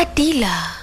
Adila.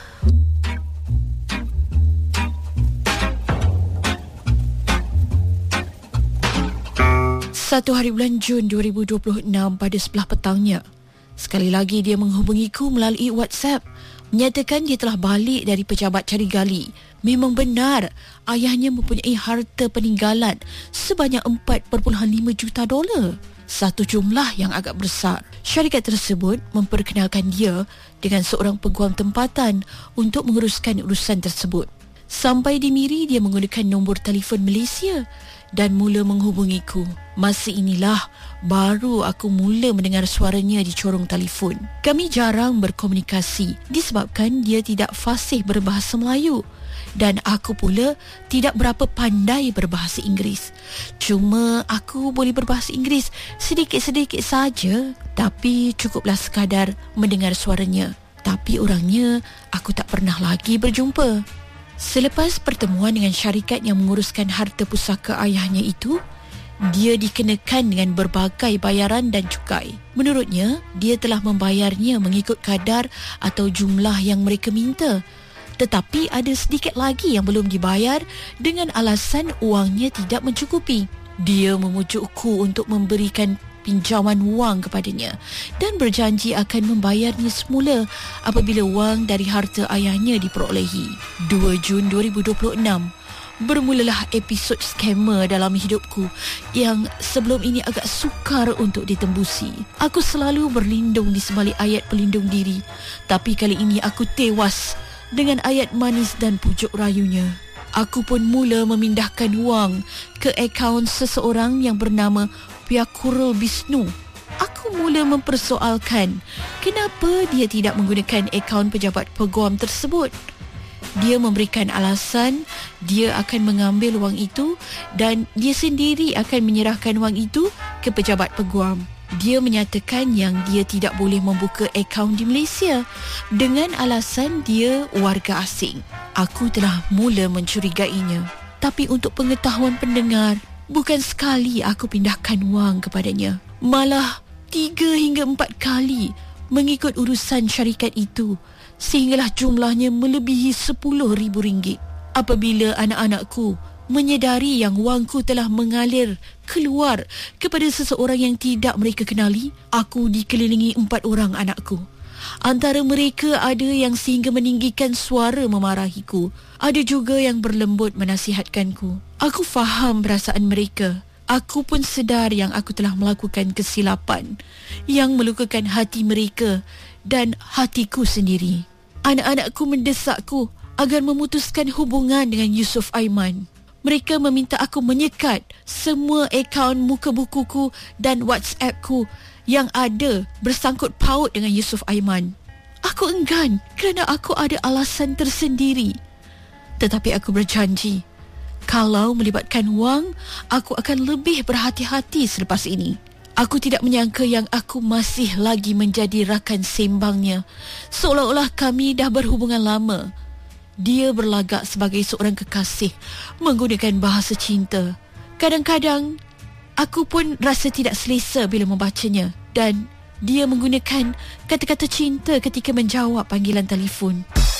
Satu hari bulan Jun 2026 pada sebelah petangnya, sekali lagi dia menghubungiku melalui WhatsApp, menyatakan dia telah balik dari pejabat cari gali. Memang benar, ayahnya mempunyai harta peninggalan sebanyak $4.5 juta. Satu jumlah yang agak besar. Syarikat tersebut memperkenalkan dia dengan seorang peguam tempatan untuk menguruskan urusan tersebut. Sampai di Miri, dia menggunakan nombor telefon Malaysia dan mula menghubungiku. Masa inilah baru aku mula mendengar suaranya di corong telefon. Kami jarang berkomunikasi disebabkan dia tidak fasih berbahasa Melayu dan aku pula tidak berapa pandai berbahasa Inggeris. Cuma aku boleh berbahasa Inggeris sedikit-sedikit saja, tapi cukuplah sekadar mendengar suaranya. Tapi orangnya aku tak pernah lagi berjumpa. Selepas pertemuan dengan syarikat yang menguruskan harta pusaka ayahnya itu, dia dikenakan dengan berbagai bayaran dan cukai. Menurutnya, dia telah membayarnya mengikut kadar atau jumlah yang mereka minta. Tetapi ada sedikit lagi yang belum dibayar dengan alasan wangnya tidak mencukupi. Dia memujukku untuk memberikan pinjaman wang kepadanya dan berjanji akan membayarnya semula apabila wang dari harta ayahnya diperolehi. 2 Jun 2026, bermulalah episod skamer dalam hidupku yang sebelum ini agak sukar untuk ditembusi. Aku selalu berlindung di sebalik ayat pelindung diri, tapi kali ini aku tewas dengan ayat manis dan pujuk rayunya. Aku pun mula memindahkan wang ke akaun seseorang yang bernama Piakurul Bisnu. Aku mula mempersoalkan kenapa dia tidak menggunakan akaun pejabat peguam tersebut. Dia memberikan alasan dia akan mengambil wang itu dan dia sendiri akan menyerahkan wang itu ke pejabat peguam. Dia menyatakan yang dia tidak boleh membuka akaun di Malaysia dengan alasan dia warga asing. Aku telah mula mencurigainya. Tapi untuk pengetahuan pendengar, bukan sekali aku pindahkan wang kepadanya, malah 3 hingga 4 kali mengikut urusan syarikat itu, sehinggalah jumlahnya melebihi RM10,000. Apabila anak-anakku menyedari yang wangku telah mengalir keluar kepada seseorang yang tidak mereka kenali, aku dikelilingi 4 orang anakku. Antara mereka ada yang sehingga meninggikan suara memarahiku. Ada juga yang berlembut menasihatkanku. Aku faham perasaan mereka. Aku pun sedar yang aku telah melakukan kesilapan yang melukakan hati mereka dan hatiku sendiri. Anak-anakku mendesakku agar memutuskan hubungan dengan Yusuf Aiman. Mereka meminta aku menyekat semua akaun muka bukuku dan WhatsAppku yang ada bersangkut paut dengan Yusuf Aiman. Aku enggan kerana aku ada alasan tersendiri. Tetapi aku berjanji, kalau melibatkan wang, aku akan lebih berhati-hati selepas ini. Aku tidak menyangka yang aku masih lagi menjadi rakan sembangnya, seolah-olah kami dah berhubungan lama. Dia berlagak sebagai seorang kekasih menggunakan bahasa cinta. Kadang-kadang aku pun rasa tidak selesa bila membacanya, dan dia menggunakan kata-kata cinta ketika menjawab panggilan telefon.